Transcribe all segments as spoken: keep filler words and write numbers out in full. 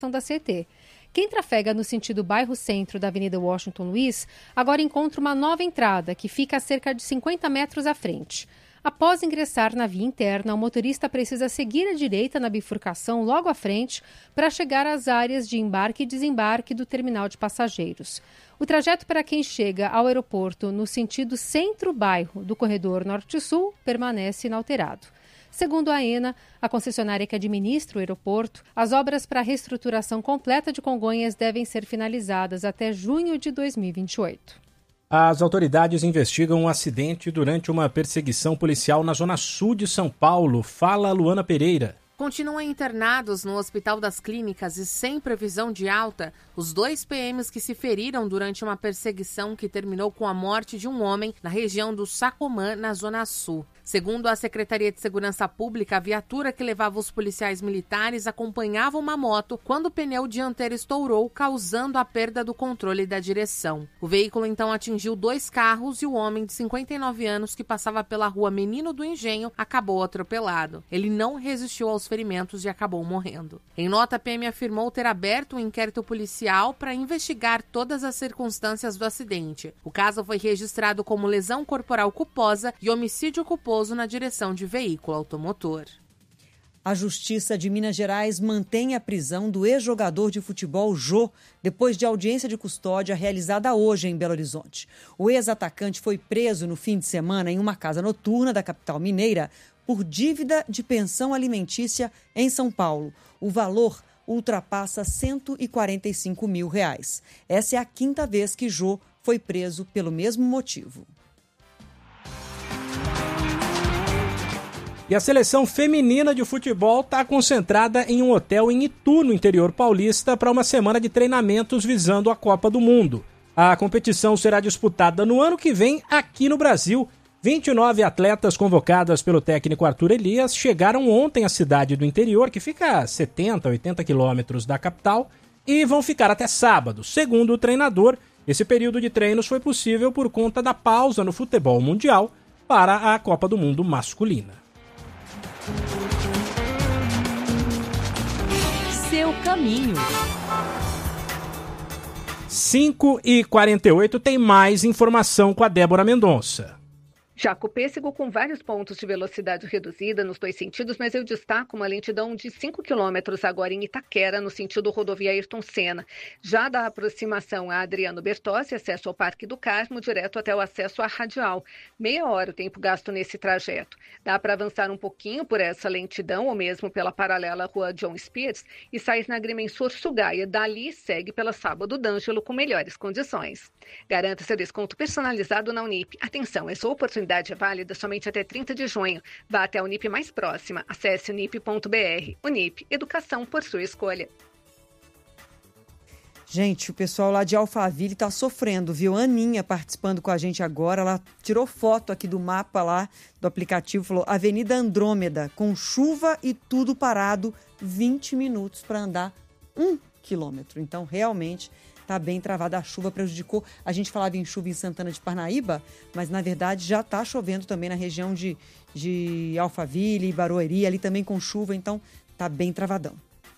da C E T. Quem trafega no sentido bairro-centro da Avenida Washington Luiz agora encontra uma nova entrada que fica a cerca de cinquenta metros à frente. Após ingressar na via interna, o motorista precisa seguir à direita na bifurcação logo à frente para chegar às áreas de embarque e desembarque do terminal de passageiros. O trajeto para quem chega ao aeroporto no sentido centro-bairro do corredor norte-sul permanece inalterado. Segundo a AENA, a concessionária que administra o aeroporto, as obras para a reestruturação completa de Congonhas devem ser finalizadas até junho de dois mil e vinte e oito. As autoridades investigam um acidente durante uma perseguição policial na zona sul de São Paulo. Fala Luana Pereira. Continuam internados no Hospital das Clínicas e sem previsão de alta os dois P Ms que se feriram durante uma perseguição que terminou com a morte de um homem na região do Sacomã, na Zona Sul. Segundo a Secretaria de Segurança Pública, a viatura que levava os policiais militares acompanhava uma moto quando o pneu dianteiro estourou, causando a perda do controle da direção. O veículo então atingiu dois carros e o homem de cinquenta e nove anos que passava pela rua Menino do Engenho acabou atropelado. Ele não resistiu aos ferimentos e acabou morrendo. Em nota, a P M afirmou ter aberto um inquérito policial para investigar todas as circunstâncias do acidente. O caso foi registrado como lesão corporal culposa e homicídio culposo na direção de veículo automotor. A Justiça de Minas Gerais mantém a prisão do ex-jogador de futebol Jô, depois de audiência de custódia realizada hoje em Belo Horizonte. O ex-atacante foi preso no fim de semana em uma casa noturna da capital mineira por dívida de pensão alimentícia em São Paulo. O valor ultrapassa cento e quarenta e cinco mil reais. Essa é a quinta vez que Jô foi preso pelo mesmo motivo. E a seleção feminina de futebol está concentrada em um hotel em Itu, no interior paulista, para uma semana de treinamentos visando a Copa do Mundo. A competição será disputada no ano que vem aqui no Brasil. vinte e nove atletas convocadas pelo técnico Arthur Elias chegaram ontem à cidade do interior, que fica a setenta, oitenta quilômetros da capital, e vão ficar até sábado. Segundo o treinador, esse período de treinos foi possível por conta da pausa no futebol mundial para a Copa do Mundo masculina. Seu caminho. cinco e quarenta e oito tem mais informação com a Débora Mendonça. Jacopêssego com vários pontos de velocidade reduzida nos dois sentidos, mas eu destaco uma lentidão de cinco quilômetros agora em Itaquera, no sentido rodovia Ayrton Senna. Já da aproximação a Adriano Bertozzi, acesso ao Parque do Carmo, direto até o acesso à Radial. Meia hora o tempo gasto nesse trajeto. Dá para avançar um pouquinho por essa lentidão, ou mesmo pela paralela Rua John Spears, e sair na Agrimensor Sugaia. Dali segue pela Sábado D'Angelo com melhores condições. Garanta seu desconto personalizado na Unip. Atenção, essa oportunidade é válida somente até trinta de junho. Vá até a Unip mais próxima. Acesse unip ponto b r. Unip, educação por sua escolha. Gente, o pessoal lá de Alphaville está sofrendo, viu? Aninha participando com a gente agora. Ela tirou foto aqui do mapa lá do aplicativo, falou Avenida Andrômeda, com chuva e tudo parado, vinte minutos para andar um quilômetro. Então, realmente, está bem travada. A chuva prejudicou. A gente falava em chuva em Santana de Parnaíba, mas, na verdade, já está chovendo também na região de, de Alphaville, Barueri, ali também com chuva. Então, está bem travadão.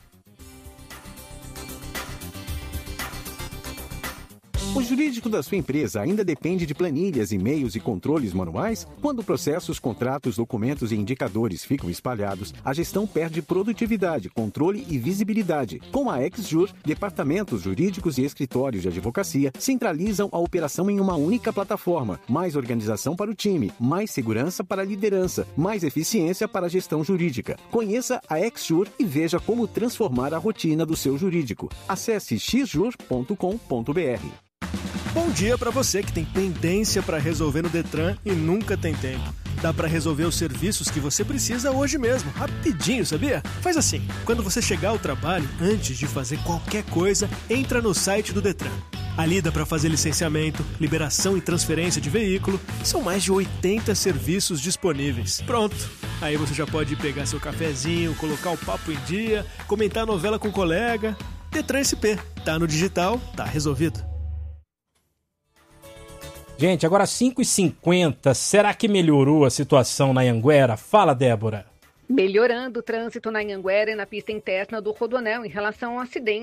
O jurídico da sua empresa ainda depende de planilhas, e-mails e controles manuais? Quando processos, contratos, documentos e indicadores ficam espalhados, a gestão perde produtividade, controle e visibilidade. Com a XJur, departamentos jurídicos e escritórios de advocacia centralizam a operação em uma única plataforma. Mais organização para o time, mais segurança para a liderança, mais eficiência para a gestão jurídica. Conheça a XJur e veja como transformar a rotina do seu jurídico. Acesse x jur ponto com ponto b r. Bom dia para você que tem pendência para resolver no Detran e nunca tem tempo. Dá para resolver os serviços que você precisa hoje mesmo, rapidinho, sabia? Faz assim, quando você chegar ao trabalho, antes de fazer qualquer coisa, entra no site do Detran. Ali dá para fazer licenciamento, liberação e transferência de veículo. São mais de oitenta serviços disponíveis. Pronto! Aí você já pode pegar seu cafezinho, colocar o papo em dia, comentar a novela com o colega. Detran S P. Tá no digital, tá resolvido. Gente, agora cinco e cinquenta, será que melhorou a situação na Anhanguera? Fala, Débora. Melhorando o trânsito na Anhanguera e na pista interna do Rodoanel em relação ao acidente